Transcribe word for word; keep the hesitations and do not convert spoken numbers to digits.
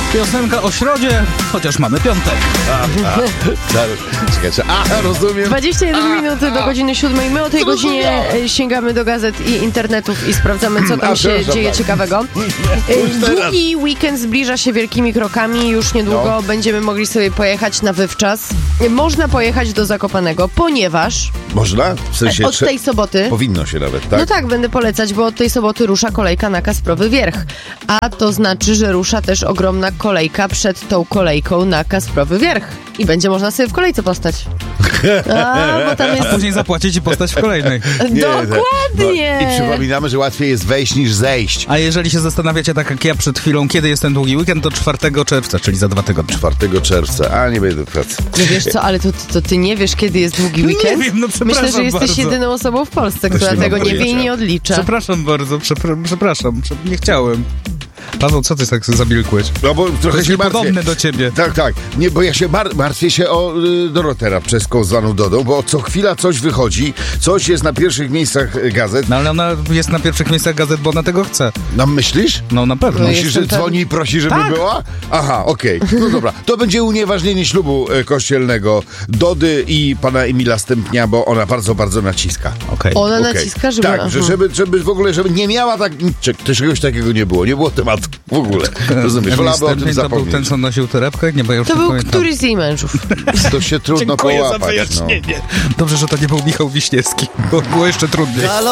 Piosenka o środzie, chociaż mamy piątek. A, a, czekajcie, a, rozumiem. dwadzieścia jeden minut do godziny siódmej. My o tej godzinie sięgamy do gazet i internetów i sprawdzamy, co tam A, się przepraszam dzieje bardzo. ciekawego. Już teraz. Długi weekend zbliża się wielkimi krokami. Już niedługo No. będziemy mogli sobie pojechać na wywczas. Można pojechać do Zakopanego, ponieważ Można? W sensie, od trze- tej soboty... powinno się nawet, tak? No tak, będę polecać, bo od tej soboty rusza kolejka na Kasprowy Wierch. A to znaczy, że rusza też ogromna kolejka przed tą kolejką na Kasprowy Wierch. I będzie można sobie w kolejce postać. A, bo tam jest... Później zapłacić i postać w kolejnej. Nie, Dokładnie! No, i przypominamy, że łatwiej jest wejść niż zejść. A jeżeli się zastanawiacie, tak jak ja przed chwilą, kiedy jest ten długi weekend, to czwartego czerwca, czyli za dwa tygodnie. czwartego czerwca, a nie będę pracy. No wiesz co, ale to, to ty nie wiesz, kiedy jest długi weekend? wiem, no przepraszam Myślę, że jesteś bardzo. jedyną osobą w Polsce, która nie mam tego nie wie i pojęcia. nie odlicza. Przepraszam bardzo, przepra- przepraszam, prze- nie chciałem. Paweł, co ty tak zamilkłeś? No bo To trochę jest się martwię. niepodobne do ciebie. Tak, tak. Nie, bo ja się mar- martwię się o y, Dorotę Rabczewską zwaną Dodą, bo co chwila coś wychodzi, coś jest na pierwszych miejscach y, gazet. No ale ona jest na pierwszych miejscach gazet, bo ona tego chce. No myślisz? No na pewno. No Myślisz, że jestem pewna. dzwoni i prosi, żeby Tak. była? Aha, okej. No dobra. To będzie unieważnienie ślubu e, kościelnego Dody i pana Emila Stępnia, bo ona bardzo, bardzo naciska. Okej. Ona Okej. naciska, żeby... Tak, że Aha. żeby, żeby w ogóle, żeby nie miała tak... Cze- czegoś takiego nie było. Nie było tematu w ogóle. Rozumiesz? Emil Wolałaby o tym Stępień to był zapomnieć. ten, co nosił torebkę? Nie, bo ja już To nie był pamiętam. któryś z jej mężów. To się trudno połapać. No. Dobrze, że to nie był Michał Wiśniewski, bo było jeszcze trudniej.